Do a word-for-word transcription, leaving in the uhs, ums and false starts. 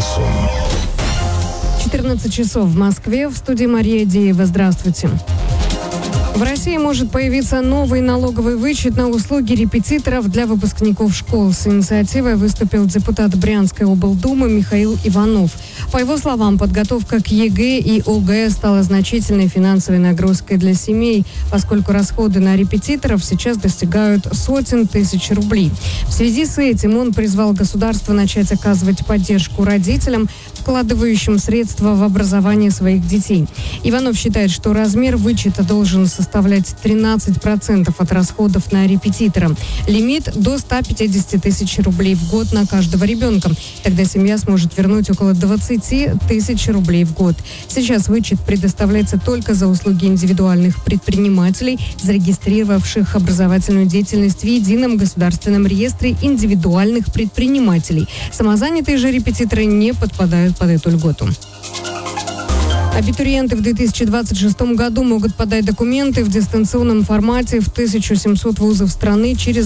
шансон. четырнадцать часов в Москве. В студии Мария Деева. Здравствуйте. В России может появиться новый налоговый вычет на услуги репетиторов для выпускников школ. С инициативой выступил депутат Брянской облдумы Михаил Иванов. По его словам, подготовка к ЕГЭ и ОГЭ стала значительной финансовой нагрузкой для семей, поскольку расходы на репетиторов сейчас достигают сотен тысяч рублей. В связи с этим он призвал государство начать оказывать поддержку родителям, вкладывающим средства в образование своих детей. Иванов считает, что размер вычета должен составлять тринадцать процентов от расходов на репетитора. Лимит до ста пятидесяти тысяч рублей в год на каждого ребенка. Тогда семья сможет вернуть около двадцати тысяч рублей в год. Сейчас вычет предоставляется только за услуги индивидуальных предпринимателей, зарегистрировавших образовательную деятельность в едином государственном реестре индивидуальных предпринимателей. Самозанятые же репетиторы не подпадают под эту льготу. Абитуриенты в две тысячи двадцать шестом году могут подать документы в дистанционном формате в тысячу семьсот вузов страны через